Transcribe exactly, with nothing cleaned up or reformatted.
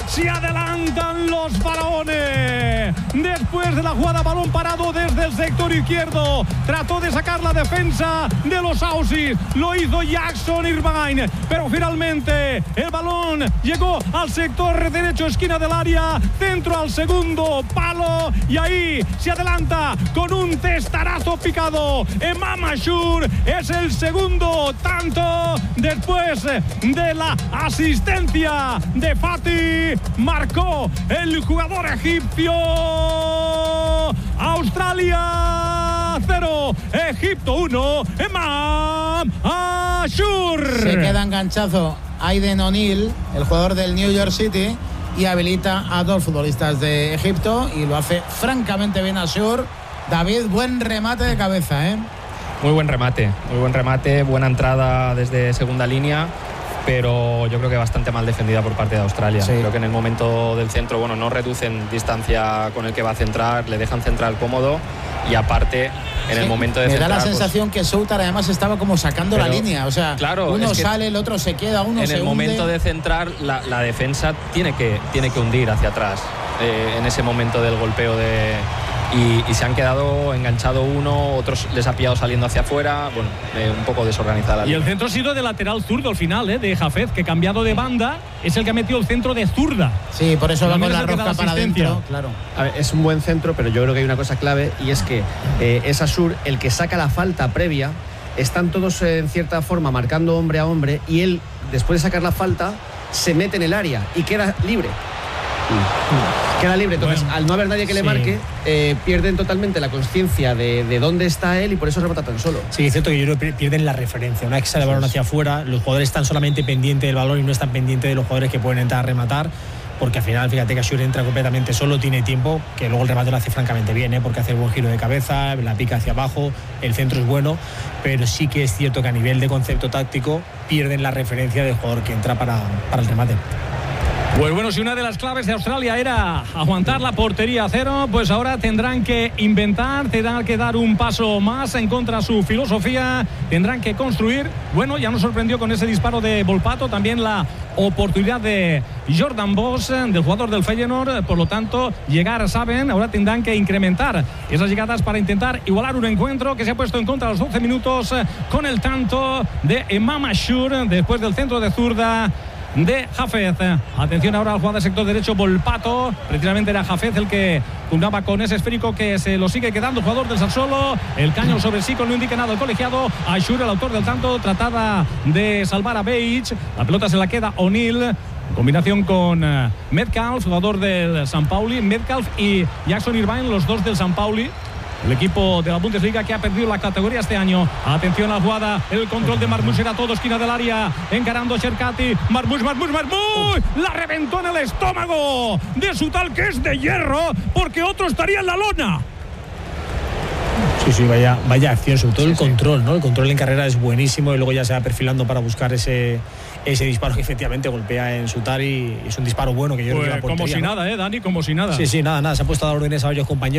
Se adelantan los faraones. Después de la jugada, balón parado desde el sector izquierdo. Trató de sacar la defensa de los Aussies. Lo hizo Jackson Irvine. Pero finalmente el balón llegó al sector derecho, esquina del área. Centro al segundo palo. Y ahí se adelanta con un testarazo picado. Emam Ashur es el segundo tanto después de la asistencia de Fati. Marcó el jugador egipcio. Australia cero, Egipto uno. Emam Ashur. Se queda enganchado Aiden O'Neill, el jugador del New York City, y habilita a dos futbolistas de Egipto y lo hace francamente bien Ashur. David, buen remate de cabeza, ¿eh? Muy buen remate, muy buen remate, buena entrada desde segunda línea, pero yo creo que bastante mal defendida por parte de Australia. Sí. Creo que en el momento del centro, bueno, no reducen distancia con el que va a centrar, le dejan centrar cómodo y aparte en sí, el momento de me centrar... Me da la sensación pues, que Soutar además estaba como sacando pero, la línea, o sea, claro, uno es que sale, el otro se queda, uno en se el hunde. momento de centrar, la, la defensa tiene que, tiene que hundir hacia atrás eh, en ese momento del golpeo de... Y, y se han quedado enganchado uno, otros les ha pillado saliendo hacia afuera, bueno, eh, un poco desorganizada. Y el centro ha sido de lateral zurdo al final, ¿eh? De Hafez, que cambiado de banda es el que ha metido el centro de zurda. Sí, por eso va con la rosca para adentro, claro. A ver, es un buen centro, pero yo creo que hay una cosa clave y es que eh, es Ashur el que saca la falta previa. Están todos eh, en cierta forma marcando hombre a hombre y él, después de sacar la falta, se mete en el área y queda libre. Queda libre, entonces bueno, al no haber nadie que le sí. marque eh, pierden totalmente la conciencia de, de dónde está él y por eso remata tan solo. Sí, es cierto que yo creo que pierden la referencia. Una vez que sale el balón hacia afuera, los jugadores están solamente pendientes del balón y no están pendientes de los jugadores que pueden entrar a rematar, porque al final fíjate que Ashur entra completamente solo, tiene tiempo, que luego el remate lo hace francamente bien, ¿eh? Porque hace el buen giro de cabeza, la pica hacia abajo, el centro es bueno, pero sí que es cierto que a nivel de concepto táctico pierden la referencia del jugador que entra para, para el remate. Pues bueno, si una de las claves de Australia era aguantar la portería a cero, pues ahora tendrán que inventar, tendrán que dar un paso más en contra de su filosofía, tendrán que construir. Bueno, ya nos sorprendió con ese disparo de Volpato, también la oportunidad de Jordan Bosch, del jugador del Feyenoord. Por lo tanto, llegar, saben, ahora tendrán que incrementar esas llegadas para intentar igualar un encuentro que se ha puesto en contra a los doce minutos con el tanto de Emam Ashur después del centro de zurda de Hafez. Atención ahora al jugador del sector derecho, Volpato. Precisamente era Hafez el que pugnaba con ese esférico que se lo sigue quedando, jugador del Sassuolo. El caño sobre sí, con no indica nada el colegiado. Ashur, el autor del tanto, trataba de salvar a Beich. La pelota se la queda O'Neill. En combinación con uh, Metcalf, jugador del San Pauli. Metcalf y Jackson Irvine, los dos del San Pauli. El equipo de la Bundesliga que ha perdido la categoría este año. Atención a la jugada, el control de Marmoush era todo, esquina del área, encarando a Cherkati. Marmoush, Marmoush, Marmoush, la reventó en el estómago de su tal que es de hierro, porque otro estaría en la lona. Sí, sí, vaya, vaya acción, sobre todo sí, el control, ¿no? El control en carrera es buenísimo y luego ya se va perfilando para buscar ese, ese disparo que efectivamente golpea en Sutar y es un disparo bueno que yo pues creo que la portería, como si ¿no? nada, ¿eh, Dani? Como si nada. Sí, sí, nada, nada. Se ha puesto a dar órdenes a varios compañeros.